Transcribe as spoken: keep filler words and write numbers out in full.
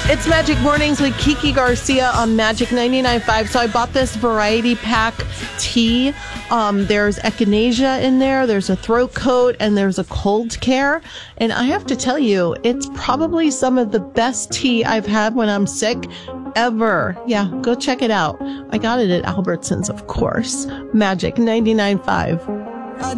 It's Magic Mornings with Kiki Garcia on Magic ninety-nine point five. So I bought this variety pack tea. Um, there's echinacea in there. There's a throat coat and there's a cold care. And I have to tell you, it's probably some of the best tea I've had when I'm sick ever. Yeah, go check it out. I got it at Albertsons, of course. Magic ninety-nine point five.